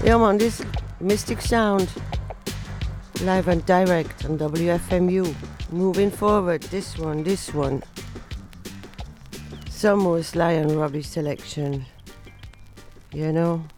Yeah, man, this Mystic Sound, live and direct on WFMU. Moving forward, this one. Some more Sly and Robbie selection, you know.